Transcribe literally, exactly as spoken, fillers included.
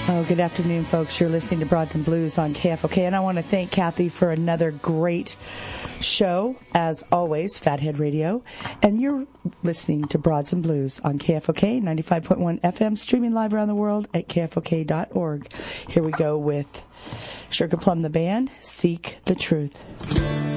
Oh, good afternoon, folks. You're listening to Broads and Blues on K F O K, and I want to thank Kathy for another great show, as always, Fathead Radio. And you're listening to Broads and Blues on K F O K, ninety-five point one F M, streaming live around the world at K F O K dot org. Here we go with Sugar Plum the Band, Seek the Truth.